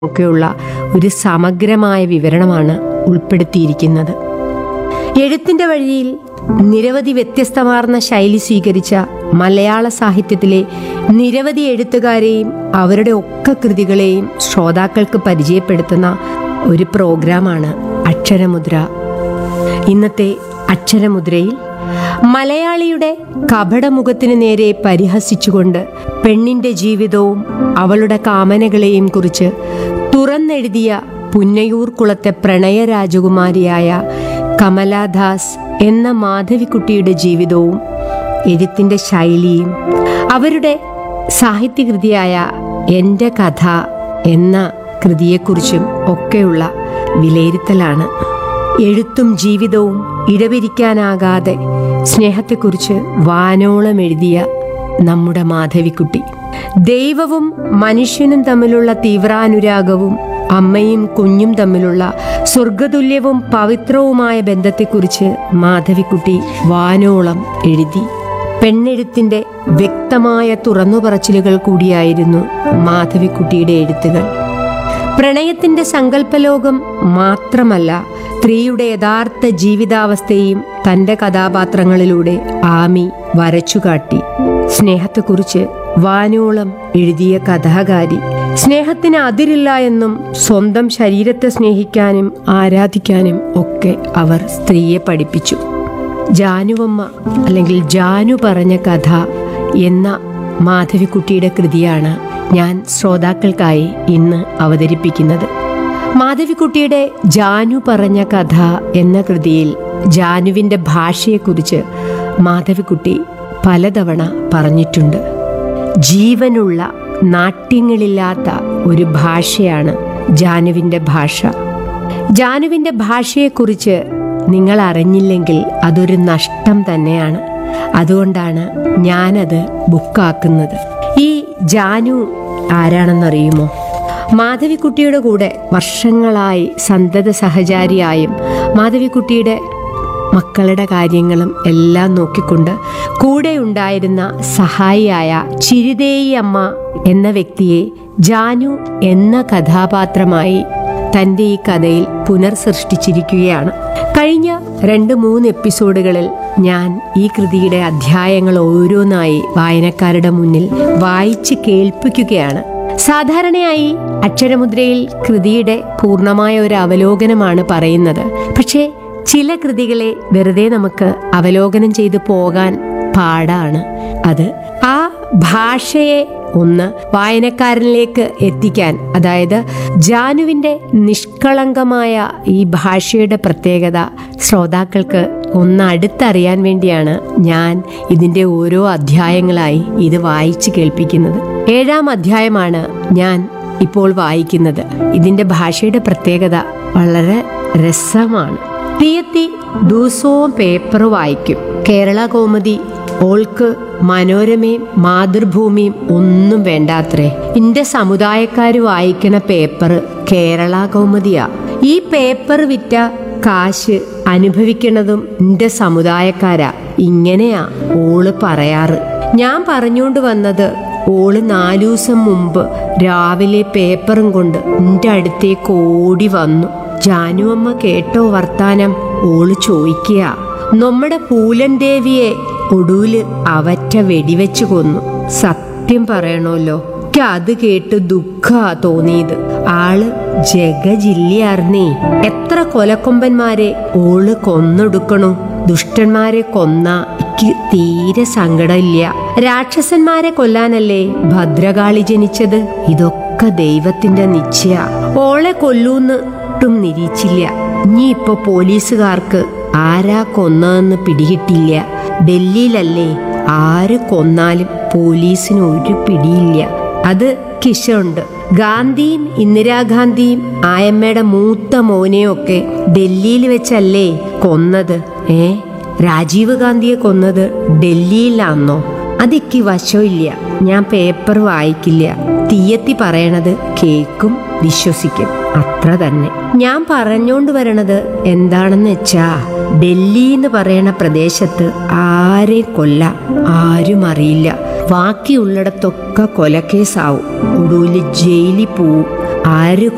ഒക്കെയുള്ള ഒരു സമഗ്രമായ വിവരണമാണ് ഉൾപ്പെടുത്തിയിരിക്കുന്നത്. എഴുത്തിന്റെ വഴിയിൽ നിരവധി വ്യത്യസ്തമാർന്ന ശൈലി സ്വീകരിച്ച മലയാള സാഹിത്യത്തിലെ നിരവധി എഴുത്തുകാരെയും അവരുടെ ഒക്കെ കൃതികളെയും ശ്രോതാക്കൾക്ക് പരിചയപ്പെടുത്തുന്ന ഒരു പ്രോഗ്രാമാണ് അക്ഷരമുദ്ര. ഇന്നത്തെ അക്ഷരമുദ്രയിൽ മലയാളിയുടെ കപടമുഖത്തിനു നേരെ പരിഹസിച്ചുകൊണ്ട് പെണ്ണിന്റെ ജീവിതവും അവളുടെ കാമനകളെയും കുറിച്ച് തുറന്നെഴുതിയ പുന്നയൂർ കുളത്തെ പ്രണയ രാജകുമാരിയായ കമലാദാസ് എന്ന മാധവിക്കുട്ടിയുടെ ജീവിതവും എഴുത്തിന്റെ ശൈലിയും അവരുടെ സാഹിത്യകൃതിയായ എൻ്റെ കഥ എന്ന കൃതിയെക്കുറിച്ചും ഒക്കെയുള്ള വിലയിരുത്തലാണ്. എഴുത്തും ജീവിതവും ഇടപിരിക്കാനാകാതെ സ്നേഹത്തെക്കുറിച്ച് വാനോളം എഴുതിയ നമ്മുടെ മാധവിക്കുട്ടി, ദൈവവും മനുഷ്യനും തമ്മിലുള്ള തീവ്രാനുരാഗവും അമ്മയും കുഞ്ഞും തമ്മിലുള്ള സ്വർഗതുല്യവും പവിത്രവുമായ ബന്ധത്തെക്കുറിച്ച് മാധവിക്കുട്ടി വാനോളം എഴുതി. പെണ്ണെഴുത്തിന്റെ വ്യക്തമായ തുറന്നുപറച്ചിലുകൾ കൂടിയായിരുന്നു മാധവിക്കുട്ടിയുടെ എഴുത്തുകൾ. പ്രണയത്തിന്റെ സങ്കല്പലോകം മാത്രമല്ല, സ്ത്രീയുടെ യഥാർത്ഥ ജീവിതാവസ്ഥയും തന്റെ കഥാപാത്രങ്ങളിലൂടെ ആമി വരച്ചുകാട്ടി. സ്നേഹത്തെക്കുറിച്ച് വാനോളം എഴുതിയ കഥാകാരി, സ്നേഹത്തിന് അതിരില്ല എന്നും സ്വന്തം ശരീരത്തെ സ്നേഹിക്കാനും ആരാധിക്കാനും ഒക്കെ അവർ സ്ത്രീയെ പഠിപ്പിച്ചു. ജാനുവമ്മ അല്ലെങ്കിൽ ജാനു പറഞ്ഞ കഥ എന്ന മാധവിക്കുട്ടിയുടെ കൃതിയാണ് ഞാൻ ശ്രോതാക്കൾക്കായി ഇന്ന് അവതരിപ്പിക്കുന്നത്. മാധവിക്കുട്ടിയുടെ ജാനു പറഞ്ഞ കഥ എന്ന കൃതിയിൽ ജാനുവിൻ്റെ ഭാഷയെക്കുറിച്ച് മാധവിക്കുട്ടി പലതവണ പറഞ്ഞിട്ടുണ്ട്. ജീവനുള്ള നാട്യങ്ങളില്ലാത്ത ഒരു ഭാഷയാണ് ജാനുവിൻ്റെ ഭാഷ. ജാനുവിൻ്റെ ഭാഷയെക്കുറിച്ച് നിങ്ങൾ അറിഞ്ഞില്ലെങ്കിൽ അതൊരു നഷ്ടം തന്നെയാണ്. അതുകൊണ്ടാണ് ഞാനത് ബുക്കാക്കുന്നത്. ഈ ജാനു ആരാണെന്നറിയുമോ? മാധവിക്കുട്ടിയുടെ കൂടെ വർഷങ്ങളായി സന്തത സഹചാരിയായും മാധവിക്കുട്ടിയുടെ മക്കളുടെ കാര്യങ്ങളും എല്ലാം നോക്കിക്കൊണ്ട് കൂടെ ഉണ്ടായിരുന്ന സഹായിയായ ചിരിതേയി അമ്മ എന്ന വ്യക്തിയെ ജാനു എന്ന കഥാപാത്രമായി തൻ്റെ ഈ കഥയിൽ പുനർസൃഷ്ടിച്ചിരിക്കുകയാണ്. കഴിഞ്ഞ 2-3 എപ്പിസോഡുകളിൽ ഞാൻ ഈ കൃതിയുടെ അധ്യായങ്ങൾ ഓരോന്നായി വായനക്കാരുടെ മുന്നിൽ വായിച്ച് കേൾപ്പിക്കുകയാണ്. സാധാരണയായി അക്ഷരമുദ്രയിൽ കൃതിയുടെ പൂർണ്ണമായ ഒരു അവലോകനമാണ് പറയുന്നത്. പക്ഷേ ചില കൃതികളെ വെറുതെ നമുക്ക് അവലോകനം ചെയ്തു പോകാൻ പാടാണ്. അത് ആ ഭാഷയെ ഒന്ന് വായനക്കാരനിലേക്ക് എത്തിക്കാൻ, അതായത് ജാനുവിൻ്റെ നിഷ്കളങ്കമായ ഈ ഭാഷയുടെ പ്രത്യേകത ശ്രോതാക്കൾക്ക് ഒന്ന് അടുത്തറിയാൻ വേണ്ടിയാണ് ഞാൻ ഇതിൻ്റെ ഓരോ അധ്യായങ്ങളായി ഇത് വായിച്ച് കേൾപ്പിക്കുന്നത്. 7-ാം അധ്യായമാണ് ഞാൻ ഇപ്പോൾ വായിക്കുന്നത്. ഇതിൻ്റെ ഭാഷയുടെ പ്രത്യേകത വളരെ രസമാണ്. തീയത്തി ദിവസവും പേപ്പർ വായിക്കും. കേരള കൗമുദി ഓൾക്ക് മനോരമയും മാതൃഭൂമിയും ഒന്നും വേണ്ടാത്രേ. ഇന്റെ സമുദായക്കാര് വായിക്കണ പേപ്പർ കേരള കൗമുദിയാ. ഈ പേപ്പർ വിറ്റ കാശ് അനുഭവിക്കണതും ഇന്റെ സമുദായക്കാരാ. ഇങ്ങനെയാ ഓള് പറയാറ്. ഞാൻ പറഞ്ഞുകൊണ്ട് വന്നത്, ഓള് 4 ദിവസം മുമ്പ് രാവിലെ പേപ്പറും കൊണ്ട് എന്റെ അടുത്തേക്ക് ഓടി വന്നു. ജാനുവമ്മ കേട്ടോ വർത്താനം? ഓള് ചോദിക്കുക, നമ്മുടെ പൂലൻ ദേവിയെ ഒടുവില് അവറ്റ വെടിവെച്ച് കൊന്നു. സത്യം പറയണല്ലോ, എനിക്ക് അത് കേട്ട് ദുഃഖാ തോന്നിയത്. ആള് ജഗജില്ലിയാർന്നേ. എത്ര കൊലക്കൊമ്പന്മാരെ ഓള് കൊന്നൊടുക്കണു. ദുഷ്ടന്മാരെ കൊന്ന എനിക്ക് തീരെ സങ്കടമില്ല. രാക്ഷസന്മാരെ കൊല്ലാനല്ലേ ഭദ്രകാളി ജനിച്ചത്? ഇതൊക്കെ ദൈവത്തിന്റെ നിശ്ചയ. ഓളെ കൊല്ലൂന്നിട്ടും നിരീച്ചില്ല. ഇനി ഇപ്പൊ പോലീസുകാർക്ക് ആരാ കൊന്നതെന്ന് പിടികിട്ടില്ല. ഡൽഹിയിലല്ലേ, ആര് കൊന്നാലും പോലീസിന് ഒരു പിടിയില്ല. അത് കിഷുണ്ട്. ഗാന്ധിയും ഇന്ദിരാഗാന്ധിയും ആയമ്മയുടെ മൂത്ത മോനെയൊക്കെ ഡൽഹിയിൽ വെച്ചല്ലേ കൊന്നത്? രാജീവ് ഗാന്ധിയെ കൊന്നത് ഡൽഹിയിലാന്നോ? അതെനിക്ക് വശമില്ല. ഞാൻ പേപ്പർ വായിക്കില്ല. തീയത്തി പറയണത് കേൾക്കും, വിശ്വസിക്കും, അത്ര തന്നെ. ഞാൻ പറഞ്ഞോണ്ട് വരണത് എന്താണെന്ന് വെച്ചാ, ഡൽഹി എന്ന് പറയണ പ്രദേശത്ത് ആരെയും കൊല്ലാം, ആരും അറിയില്ല. ബാക്കിയുള്ളിടത്തൊക്കെ കൊലക്കേസാവും. ഒടുവിൽ ജയിലിൽ പോവും. ആര്